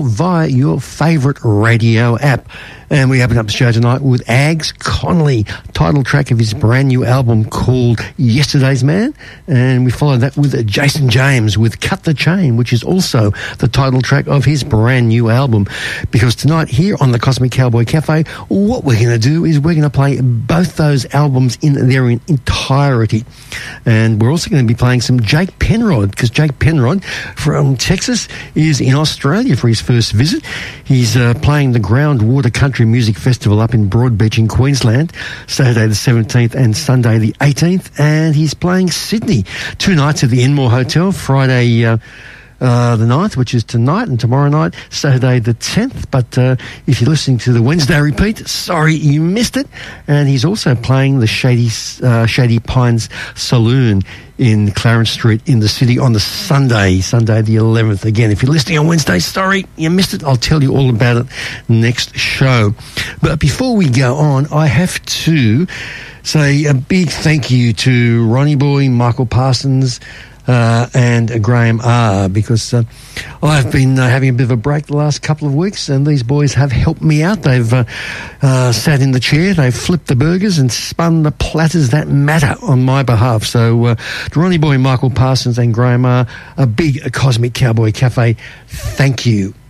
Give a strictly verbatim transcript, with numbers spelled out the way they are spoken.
via your favourite radio app. And we open up the show tonight with Ags Connolly, title track of his brand new album called Yesterday's Man. And we follow that with Jason James with Cut the Chain, which is also the title track of his brand new album. Because tonight here on the Cosmic Cowboy Cafe, what we're going to do is we're going to play both those albums in their entirety. And we're also going to be playing some Jake Penrod, because Jake Penrod from Texas is in Australia for his first visit. He's uh, playing the Groundwater Country Music Festival up in Broadbeach in Queensland, Saturday the seventeenth and Sunday the eighteenth, and he's playing Sydney two nights at the Enmore Hotel, Friday uh, uh, the ninth, which is tonight, and tomorrow night, Saturday the tenth. But uh, if you're listening to the Wednesday repeat, sorry you missed it. And he's also playing the Shady uh, Shady Pines Saloon in Clarence Street in the city on the Sunday, Sunday the eleventh. Again, if you're listening on Wednesday, sorry, you missed it. I'll tell you all about it next show. But before we go on, I have to say a big thank you to Ronnie Boy, Michael Parsons, Uh, and uh, Graham R, because uh, I've been uh, having a bit of a break the last couple of weeks, and these boys have helped me out. They've uh, uh, sat in the chair, they've flipped the burgers and spun the platters that matter on my behalf. So uh, to Ronnie Boy, Michael Parsons and Graham R, a big uh, Cosmic Cowboy Cafe, thank you.